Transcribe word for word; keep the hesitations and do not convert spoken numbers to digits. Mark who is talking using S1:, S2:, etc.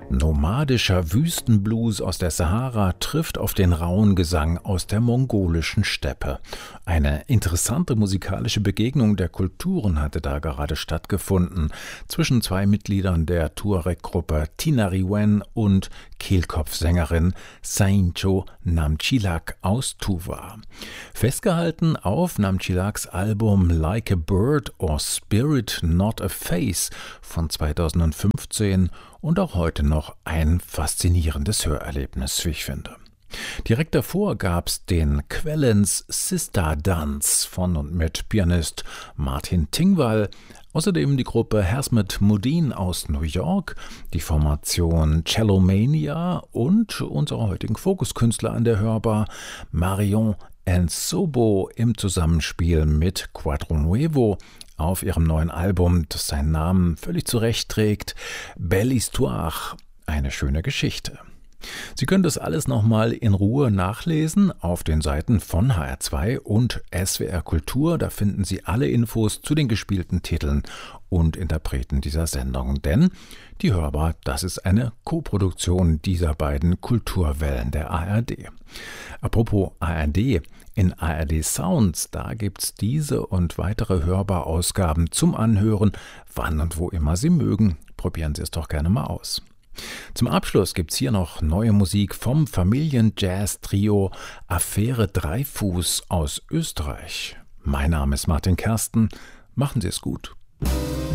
S1: Nomadischer Wüstenblues aus der Sahara trifft auf den rauen Gesang aus der mongolischen Steppe. Eine interessante musikalische Begegnung der Kulturen hatte da gerade stattgefunden, zwischen zwei Mitgliedern der Tuareg-Gruppe Tinariwen und Kehlkopfsängerin Saincho Namchilak aus Tuwa. Festgehalten auf Namchilaks Album Like a Bird or Spirit Not a Face von zweitausendfünfzehn und auch heute noch ein faszinierendes Hörerlebnis, wie ich finde. Direkt davor gab's den Quellens Sister Dance von und mit Pianist Martin Tingwall, außerdem die Gruppe Hersmet Modin aus New York, die Formation Cellomania und unsere heutigen Fokuskünstler an der Hörbar Marion Nsobo im Zusammenspiel mit Quadro Nuevo auf ihrem neuen Album, das seinen Namen völlig zurecht trägt, Belle Histoire, eine schöne Geschichte. Sie können das alles nochmal in Ruhe nachlesen auf den Seiten von H R zwei und S W R Kultur. Da finden Sie alle Infos zu den gespielten Titeln und Interpreten dieser Sendung. Denn die Hörbar, das ist eine Koproduktion dieser beiden Kulturwellen der A R D. Apropos A R D, in A R D Sounds, da gibt's diese und weitere Hörbar-Ausgaben zum Anhören, wann und wo immer Sie mögen. Probieren Sie es doch gerne mal aus. Zum Abschluss gibt's hier noch neue Musik vom Familien-Jazz-Trio Affäre Dreifuß aus Österreich. Mein Name ist Martin Kersten. Machen Sie es gut.